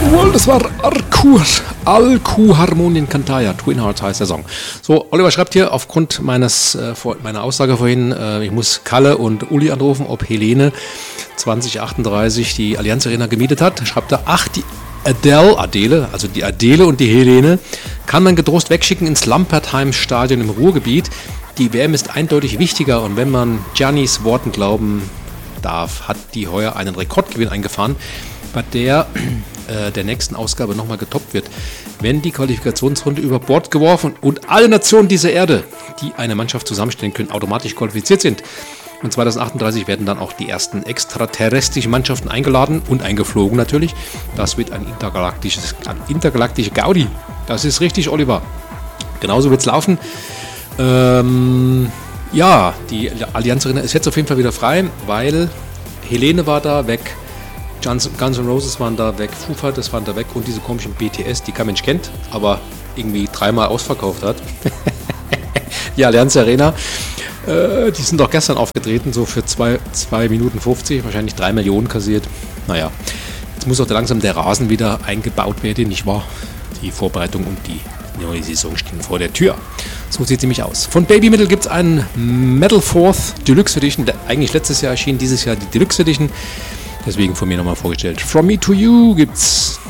Jawohl, das war Al-Ku Harmonien Cantaya, Twin Hearts heißt der Song. So, Oliver schreibt hier aufgrund meiner Aussage vorhin, ich muss Kalle und Uli anrufen, ob Helene 2038 die Allianz Arena gemietet hat. Schreibt er, ach, die Adele, also die Adele und die Helene, kann man getrost wegschicken ins Lampertheim-Stadion im Ruhrgebiet. Die WM ist eindeutig wichtiger und wenn man Giannis Worten glauben darf, hat die heuer einen Rekordgewinn eingefahren, bei der nächsten Ausgabe nochmal getoppt wird, wenn die Qualifikationsrunde über Bord geworfen und alle Nationen dieser Erde, die eine Mannschaft zusammenstellen können, automatisch qualifiziert sind. Und 2038 werden dann auch die ersten extraterrestrischen Mannschaften eingeladen und eingeflogen natürlich. Das wird ein intergalaktische Gaudi. Das ist richtig, Oliver. Genauso wird es laufen. Ja, die Allianz Arena ist jetzt auf jeden Fall wieder frei, weil Helene war da weg. Guns N' Roses waren da weg, Foo Fighters waren da weg und diese komischen BTS, die kein Mensch kennt, aber irgendwie 3-mal ausverkauft hat. Die Allianz Arena, die sind doch gestern aufgetreten, so für 2 Minuten 50, wahrscheinlich 3 Millionen kassiert. Naja, jetzt muss auch langsam der Rasen wieder eingebaut werden, nicht wahr? Die Vorbereitung und die neue Saison stehen vor der Tür. So sieht sie nämlich aus. Von Baby Metal gibt es einen Metal Fourth Deluxe Edition, der eigentlich letztes Jahr erschien, dieses Jahr die Deluxe Edition. Deswegen von mir nochmal vorgestellt. From Me to You gibt's.